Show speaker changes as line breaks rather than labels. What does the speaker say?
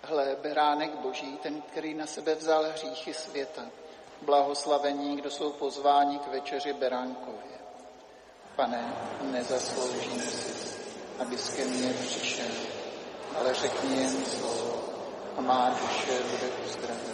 Hle, beránek Boží, ten, který na sebe vzal hříchy světa. Blahoslavení, kdo jsou pozváni k večeři beránkově. Pane, nezasloužím si, abys ke mně přišel, ale řekni jen slovo a má duše bude uzdravena.